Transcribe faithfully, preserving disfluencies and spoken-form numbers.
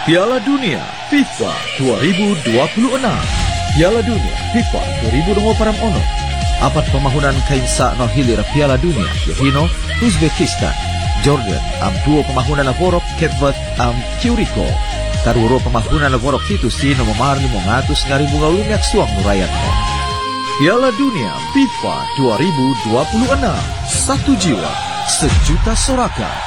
Piala Dunia FIFA dua ribu dua puluh enam. Piala Dunia FIFA dua ribu dua puluh enam. Apat pemahunan kainsa no hilir Piala Dunia Yohino, Uzbekistan, Jordan am duo pemahunan lavorok Cape am Curacao. Karuro pemahunan lavorok itu sino memarli mongatus ngari bunga lumiak suang nurayat no. Piala Dunia FIFA dua ribu dua puluh enam. Satu jiwa, sejuta sorakan.